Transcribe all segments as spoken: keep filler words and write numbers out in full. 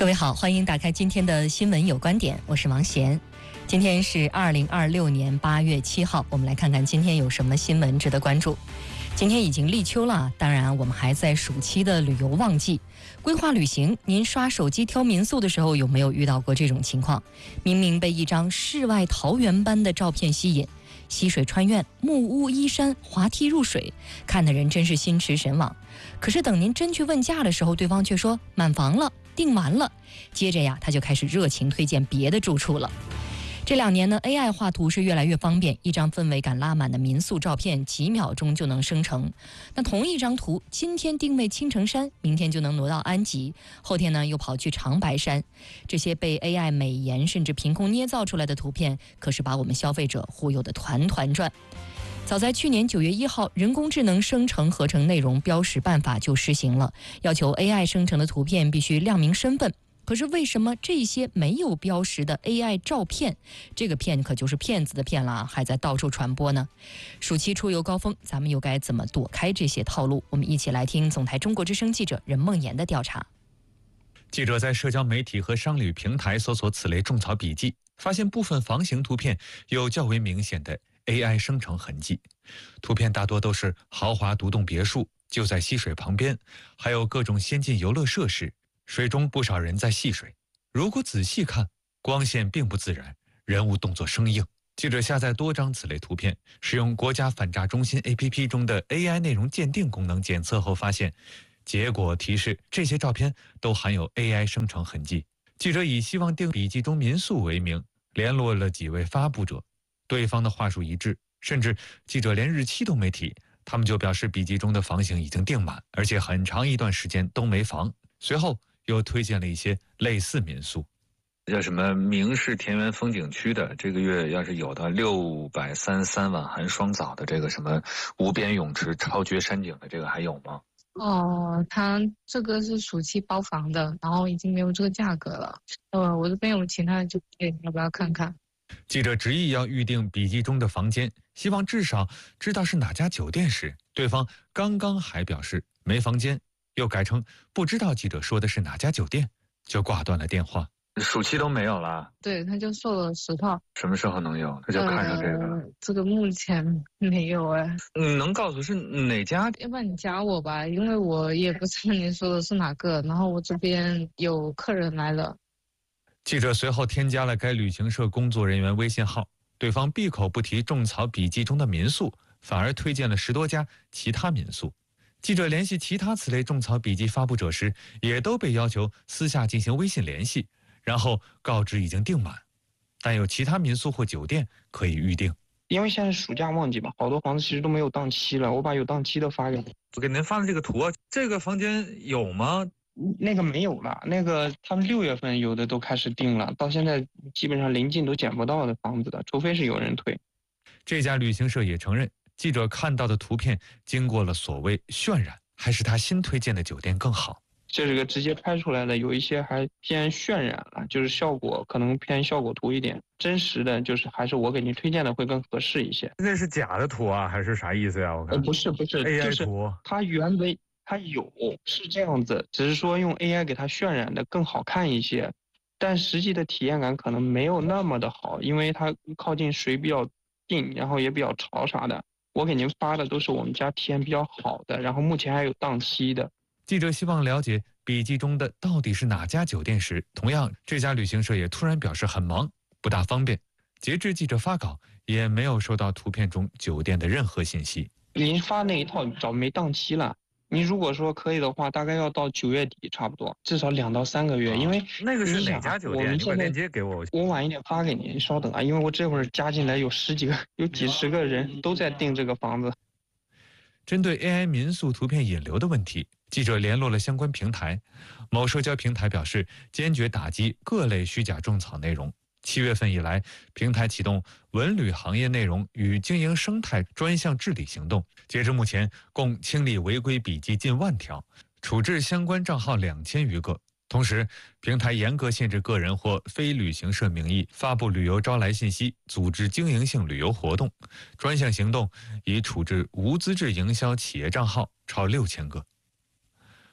各位好，欢迎打开今天的新闻有观点，我是王贤。今天是二零二六年八月七号，我们来看看今天有什么新闻值得关注。今天已经立秋了，当然我们还在暑期的旅游旺季。规划旅行，您刷手机挑民宿的时候有没有遇到过这种情况？明明被一张世外桃源般的照片吸引，溪水穿院，木屋依山，滑梯入水，看的人真是心驰神往。可是等您真去问价的时候，对方却说满房了，订完了。接着呀，他就开始热情推荐别的住处了。这两年呢 ，A I 画图是越来越方便，一张氛围感拉满的民宿照片，几秒钟就能生成。那同一张图，今天定位青城山，明天就能挪到安吉，后天呢又跑去长白山。这些被 A I 美颜甚至凭空捏造出来的图片，可是把我们消费者忽悠得团团转。早在去年九月一号，人工智能生成合成内容标识办法就施行了，要求 A I 生成的图片必须亮明身份。可是为什么这些没有标识的 A I 照片，这个骗可就是骗子的骗了，还在到处传播呢？暑期出游高峰，咱们又该怎么躲开这些套路？我们一起来听总台中国之声记者任梦妍的调查。 记者在社交媒体和商旅平台搜索此类种草笔记，发现部分房型图片有较为明显的 A I 生成痕迹。图片大多都是豪华独栋别墅，就在溪水旁边，还有各种先进游乐设施。水中不少人在戏水，如果仔细看，光线并不自然，人物动作生硬。记者下载多张此类图片，使用国家反诈中心 A P P 中的 A I 内容鉴定功能检测后发现，结果提示这些照片都含有 A I 生成痕迹。记者以希望订笔记中民宿为名，联络了几位发布者，对方的话术一致，甚至记者连日期都没提，他们就表示笔记中的房型已经订满，而且很长一段时间都没房。随后又推荐了一些类似民宿， 叫什么明氏田园风景区的，这个月要是有的六百三十三晚寒霜早的这个什么无边泳池超绝山景的，这个还有吗？ 哦，他这个是暑期包房的，然后已经没有这个价格了。呃，我这边有其他的酒店，要不要看看？ 记者执意要预定笔记中的房间，希望至少知道是哪家酒店时，对方刚刚还表示没房间，又改成不知道记者说的是哪家酒店，就挂断了电话。 暑期都没有了？ 对，他就说了实话。 什么时候能有？他就看上这个、 呃、这个目前没有哎。 你能告诉是哪家？ 要不然你加我吧，因为我也不知道你说的是哪个，然后我这边有客人来了。 记者随后添加了该旅行社工作人员微信号，对方闭口不提种草笔记中的民宿，反而推荐了十多家其他民宿。记者联系其他此类种草笔记发布者时，也都被要求私下进行微信联系，然后告知已经订满，但有其他民宿或酒店可以预定。 因为现在暑假旺季嘛，好多房子其实都没有档期了，我把有档期的发给你。 我给您发的这个图啊，这个房间有吗？ 那个没有了，那个他们六月份有的都开始订了，到现在基本上临近都捡不到的房子的，除非是有人退。 这家旅行社也承认，记者看到的图片经过了所谓渲染，还是他新推荐的酒店更好。 这是个直接拍出来的，有一些还偏渲染了，就是效果可能偏效果图一点，真实的就是还是我给您推荐的会更合适一些。 那是假的图啊，还是啥意思呀？我看、 呃、不是不是 A I 图， 它原为它有是这样子，只是说用 A I 给它渲染的更好看一些，但实际的体验感可能没有那么的好，因为它靠近水比较近，然后也比较潮啥的。我给您发的都是我们家体验比较好的，然后目前还有档期的。 记者希望了解笔记中的到底是哪家酒店时，同样这家旅行社也突然表示很忙，不大方便。截至记者发稿，也没有收到图片中酒店的任何信息。 您发那一套早没档期了，您如果说可以的话，大概要到九月底差不多，至少两到三个月。因为那个是哪家酒店？你把链接给我， 我晚一点发给你，你稍等啊，因为我这会儿加进来有十几个，有几十个人都在订这个房子。 针对 A I 民宿图片引流的问题，记者联络了相关平台，某社交平台表示坚决打击各类虚假种草内容。七月份以来，平台启动文旅行业内容与经营生态专项治理行动，截至目前，共清理违规笔记近万条，处置相关账号两千余个。同时，平台严格限制个人或非旅行社名义发布旅游招来信息，组织经营性旅游活动。专项行动已处置无资质营销企业账号超六千个。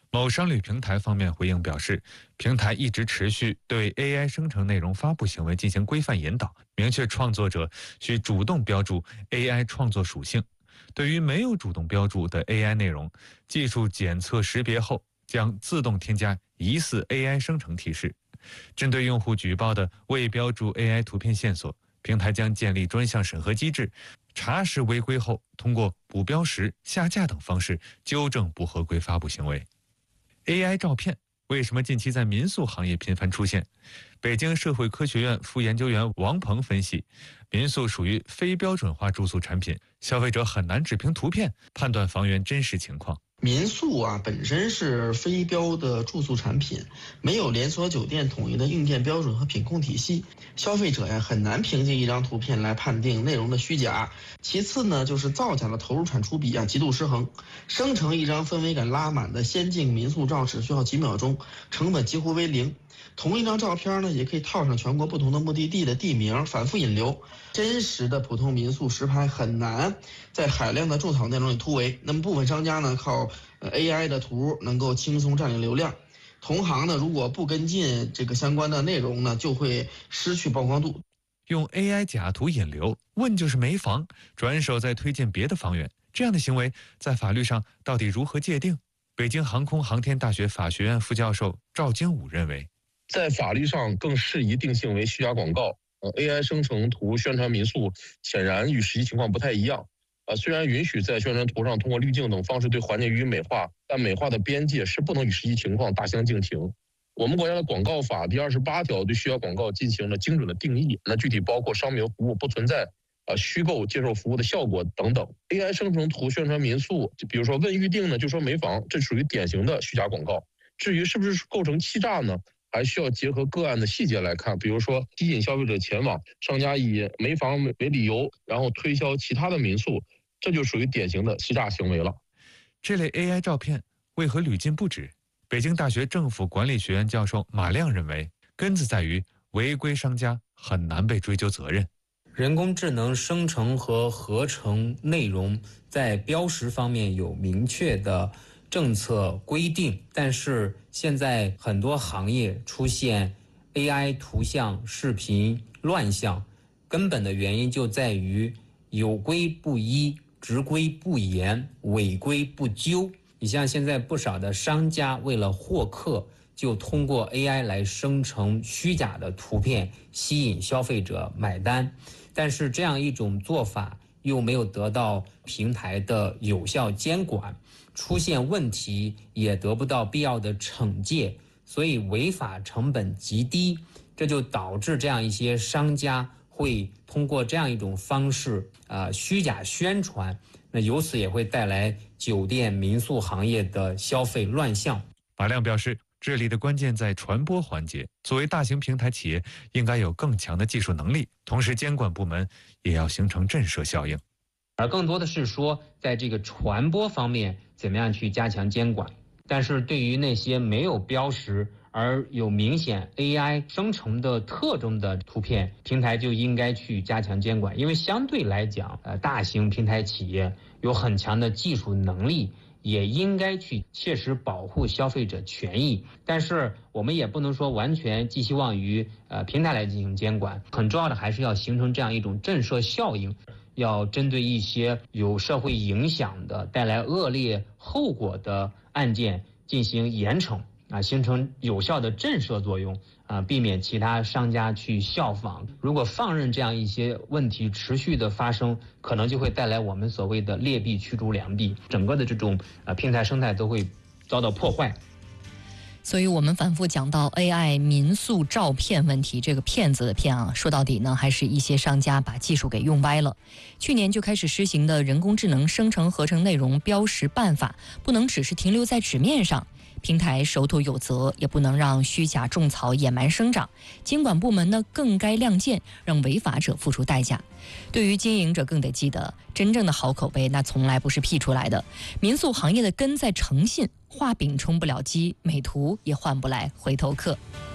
某商旅平台方面回应表示，平台一直持续对 A I 生成内容发布行为进行规范引导，明确创作者需主动标注 A I 创作属性。对于没有主动标注的 A I 内容，技术检测识别后将自动添加疑似 A I 生成提示。针对用户举报的未标注 A I 图片线索，平台将建立专项审核机制，查实违规后通过补标识、下架等方式纠正不合规发布行为。A I 照片为什么近期在民宿行业频繁出现？北京社会科学院副研究员王鹏分析，民宿属于非标准化住宿产品，消费者很难只凭图片判断房源真实情况。 民宿啊本身是非标的住宿产品，没有连锁酒店统一的硬件标准和品控体系，消费者呀很难凭借一张图片来判定内容的虚假。其次呢，就是造假的投入产出比啊极度失衡，生成一张氛围感拉满的仙境民宿照只需要几秒钟，成本几乎为零。同一张照片呢，也可以套上全国不同的目的地的地名，反复引流。真实的普通民宿实拍很难在海量的种草内容里突围。那么部分商家呢，靠 A I 的图能够轻松占领流量。同行呢，如果不跟进这个相关的内容呢，就会失去曝光度。 用 A I 假图引流，问就是没房，转手再推荐别的房源，这样的行为在法律上到底如何界定？北京航空航天大学法学院副教授赵京武认为， 在法律上更适宜定性为虚假广告。呃 A I 生成图宣传民宿显然与实际情况不太一样。呃，虽然允许在宣传图上通过滤镜等方式对环境予以美化，但美化的边界是不能与实际情况大相径庭。我们国家的广告法第二十八条对虚假广告进行了精准的定义，那具体包括商品服务不存在呃虚构接受服务的效果等等。A I 生成图宣传民宿，就比如说问预定呢就说没房，这属于典型的虚假广告。至于是不是构成欺诈呢，还需要结合个案的细节来看，比如说吸引消费者前往，商家以没房为理由，然后推销其他的民宿，这就属于典型的欺诈行为了。 这类 A I 照片为何屡禁不止？北京大学政府管理学院教授马亮认为，根子在于违规商家很难被追究责任。 人工智能生成和合成内容在标识方面有明确的政策规定，但是现在很多行业出现 A I 图像、视频乱象，根本的原因就在于有规不依、执规不严、违规不究。你像现在不少的商家为了获客，就通过 A I 来生成虚假的图片，吸引消费者买单。但是这样一种做法又没有得到平台的有效监管，出现问题也得不到必要的惩戒，所以违法成本极低，这就导致这样一些商家会通过这样一种方式呃虚假宣传，那由此也会带来酒店民宿行业的消费乱象。 马亮表示，这里的关键在传播环节，作为大型平台企业应该有更强的技术能力，同时监管部门也要形成震慑效应。 而更多的是说在这个传播方面怎么样去加强监管。但是对于那些没有标识而有明显 A I 生成的特征的图片，平台就应该去加强监管，因为相对来讲呃，大型平台企业有很强的技术能力，也应该去切实保护消费者权益。但是我们也不能说完全寄希望于呃平台来进行监管，很重要的还是要形成这样一种震慑效应，要针对一些有社会影响的、带来恶劣后果的案件进行严惩啊，形成有效的震慑作用啊，避免其他商家去效仿。如果放任这样一些问题持续的发生，可能就会带来我们所谓的劣币驱逐良币，整个的这种呃平台生态都会遭到破坏。 所以我们反复讲到 A I 民宿照片问题，这个骗子的骗啊，说到底呢，还是一些商家把技术给用歪了。去年就开始施行的人工智能生成合成内容标识办法，不能只是停留在纸面上。平台手头有责，也不能让虚假种草野蛮生长。监管部门呢，更该亮剑，让违法者付出代价。对于经营者，更得记得，真正的好口碑那从来不是 P 出来的。民宿行业的根在诚信，画饼充不了鸡，美图也换不来回头客。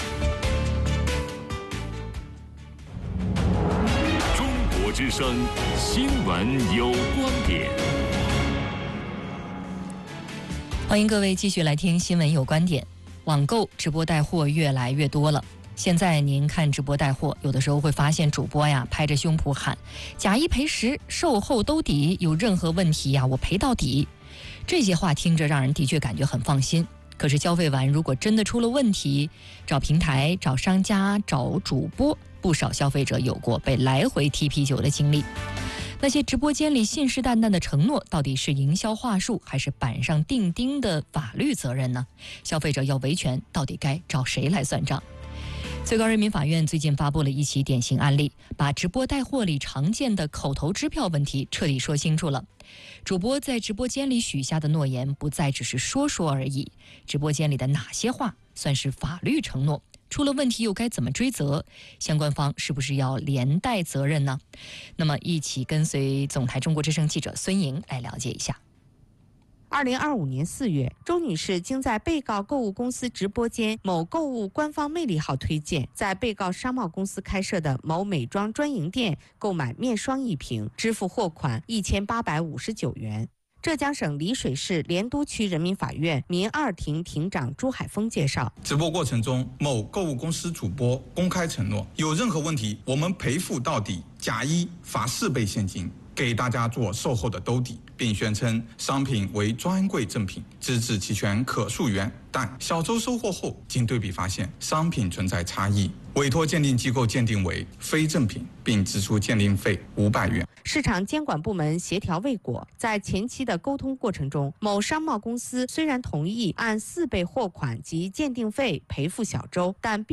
中国之声新闻有观点。 欢迎各位继续来听新闻有观点。网购直播带货越来越多了，现在您看直播带货，有的时候会发现主播呀拍着胸脯喊假一赔十，售后兜底，有任何问题呀我赔到底。这些话听着让人的确感觉很放心，可是消费完如果真的出了问题，找平台、找商家、找主播，不少消费者有过被来回踢皮球的经历。那些直播间里信誓旦旦的承诺，到底是营销话术，还是板上钉钉的法律责任呢？消费者要维权，到底该找谁来算账？最高人民法院最近发布了一起典型案例，把直播带货里常见的口头支票问题彻底说清楚了。主播在直播间里许下的诺言不再只是说说而已，直播间里的哪些话算是法律承诺？出了问题又该怎么追责？相关方是不是要连带责任呢？那么一起跟随总台中国之声记者孙莹来了解一下。 二零二五年四月，周女士经在被告购物公司直播间某购物官方魅力号推荐，在被告商贸公司开设的某美妆专营店购买面霜一瓶，支付货款一千八百五十九元。浙江省丽水市莲都区人民法院民二庭庭长朱海峰介绍， 直播过程中，某购物公司主播公开承诺，有任何问题我们赔付到底，假一罚四倍现金，给大家做售后的兜底，并宣称商品为专柜正品，资质齐全，可溯源。但小周收货后，经对比发现商品存在差异，委托鉴定机构鉴定为非正品，并支出鉴定费五百元。 市场监管部门协调未果，在前期的沟通过程中，某商贸公司虽然同意按四倍货款及鉴定费赔付小周，但